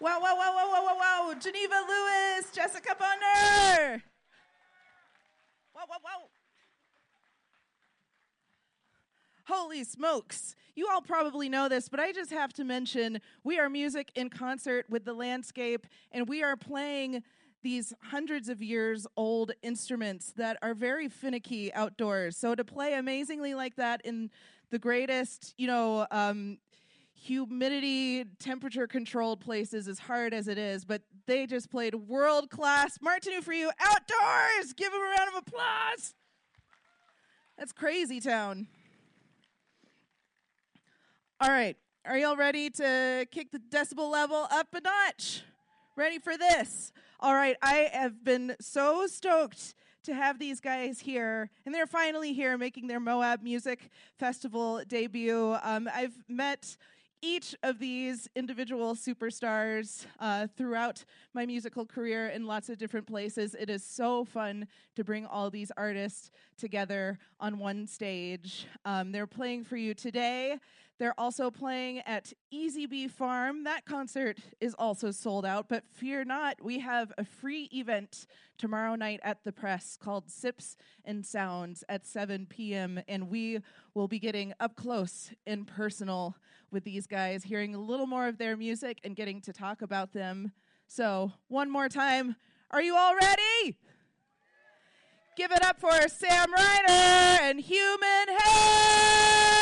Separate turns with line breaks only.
Wow, wow, wow, wow, wow, wow, wow. Geneva Lewis, Jessica Bunner. Wow, wow, wow. Holy smokes. You all probably know this, but I just have to mention we are music in concert with the landscape, and we are playing these hundreds of years old instruments that are very finicky outdoors. So to play amazingly like that in the greatest, humidity, temperature controlled places, as hard as it is, but they just played world class Martinu for you outdoors. Give them a round of applause. That's crazy town. All right, are y'all ready to kick the decibel level up a notch? Ready for this? All right, I have been so stoked to have these guys here, and they're finally here making their Moab Music Festival debut. I've met each of these individual superstars throughout my musical career in lots of different places. It is so fun to bring all these artists together on one stage. They're playing for you today. They're also playing at Easy Bee Farm. That concert is also sold out, but fear not, we have a free event tomorrow night at the Press called Sips and Sounds at 7 p.m., and we will be getting up close and personal with these guys, hearing a little more of their music and getting to talk about them. So, one more time, are you all ready? Give it up for Sam Ryder and Human Head!